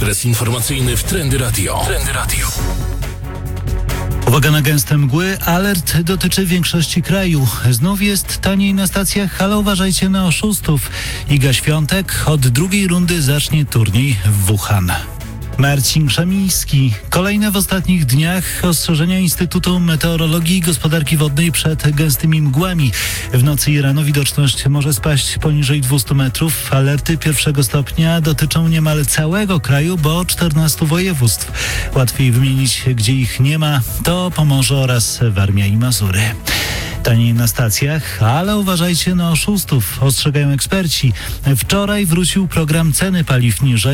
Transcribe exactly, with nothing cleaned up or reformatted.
Ekspres informacyjny w Trendy Radio. Trendy Radio. Uwaga na gęste mgły, alert dotyczy większości kraju. Znów jest taniej na stacjach, ale uważajcie na oszustów. Iga Świątek od drugiej rundy zacznie turniej w Wuhan. Marcin Krzemiński. Kolejne w ostatnich dniach ostrzeżenia Instytutu Meteorologii i Gospodarki Wodnej przed gęstymi mgłami. W nocy i rano widoczność może spaść poniżej dwieście metrów. Alerty pierwszego stopnia dotyczą niemal całego kraju, bo czternastu województw. Łatwiej wymienić, gdzie ich nie ma, to Pomorze oraz Warmia i Mazury. Taniej na stacjach, ale uważajcie na oszustów, ostrzegają eksperci. Wczoraj wrócił program ceny paliw niżej.